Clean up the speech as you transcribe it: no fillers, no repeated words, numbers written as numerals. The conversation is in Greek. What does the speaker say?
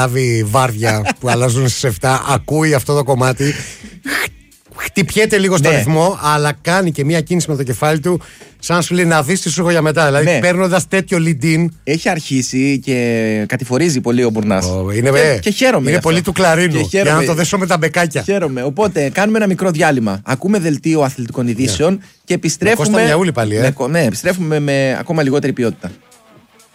λάβει βάρδια που αλλάζουν στις 7, ακούει αυτό το κομμάτι. Χτυπιέται λίγο στο ρυθμό, αλλά κάνει και μια κίνηση με το κεφάλι του, σαν σου λέει να δεις τι σου έχω για μετά. Δηλαδή, παίρνοντας τέτοιο lead-in. Έχει αρχίσει και κατηφορίζει πολύ ο Μπουρνάς. Και χαίρομαι. Είναι πολύ του κλαρίνου. Για να το δέσω με τα μπεκάκια. Χαίρομαι. Οπότε, κάνουμε ένα μικρό διάλειμμα. Ακούμε δελτίο αθλητικών ειδήσεων και επιστρέφουμε. Κώστα Μιαούλη πάλι, επιστρέφουμε με ακόμα λιγότερη ποιότητα.